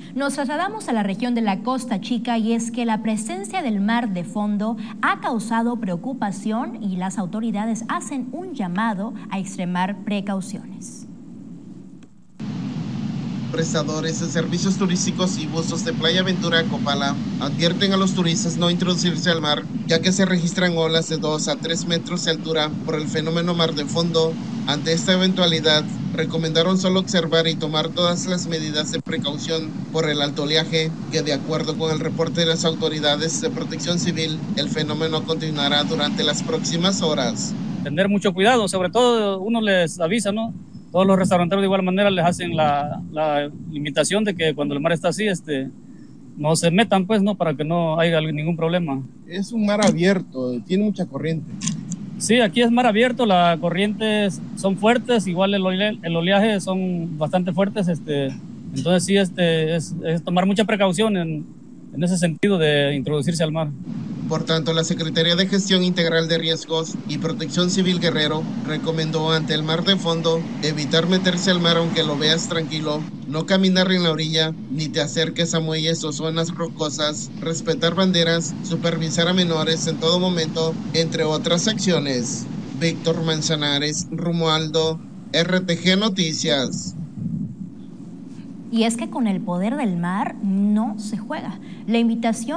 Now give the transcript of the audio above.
Nos trasladamos a la región de la Costa Chica y es que la presencia del mar de fondo ha causado preocupación y las autoridades hacen un llamado a extremar precauciones. Prestadores de servicios turísticos y buzos de Playa Ventura Copala advierten a los turistas no introducirse al mar, ya que se registran olas de 2 a 3 metros de altura por el fenómeno mar de fondo. Ante esta eventualidad, recomendaron solo observar y tomar todas las medidas de precaución por el alto oleaje, que de acuerdo con el reporte de las autoridades de Protección Civil, el fenómeno continuará durante las próximas horas. Tener mucho cuidado, sobre todo uno les avisa, ¿no? Todos los restauranteros de igual manera les hacen la invitación de que cuando el mar está así, no se metan, pues, ¿no? Para que no haya ningún problema. Es un mar abierto, tiene mucha corriente. Sí, aquí es mar abierto, las corrientes son fuertes, igual el oleaje son bastante fuertes, entonces sí, es tomar mucha precaución en ese sentido de introducirse al mar. Por tanto, la Secretaría de Gestión Integral de Riesgos y Protección Civil Guerrero recomendó ante el mar de fondo evitar meterse al mar aunque lo veas tranquilo, no caminar en la orilla, ni te acerques a muelles o zonas rocosas, respetar banderas, supervisar a menores en todo momento, entre otras acciones. Víctor Manzanares, Romualdo, RTG Noticias. Y es que con el poder del mar no se juega. La invitación